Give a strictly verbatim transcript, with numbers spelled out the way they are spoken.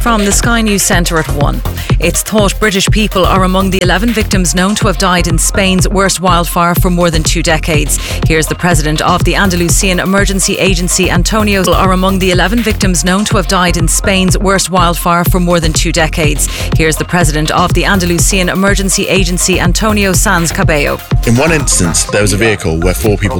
From the Sky News Centre at one. It's thought British people are among the eleven victims known to have died in Spain's worst wildfire for more than two decades. Here's the president of the Andalusian Emergency Agency, Antonio, are among the eleven victims known to have died in Spain's worst wildfire for more than two decades. Here's the president of the Andalusian Emergency Agency, Antonio Sanz Cabello. In one instance, there was a vehicle where four people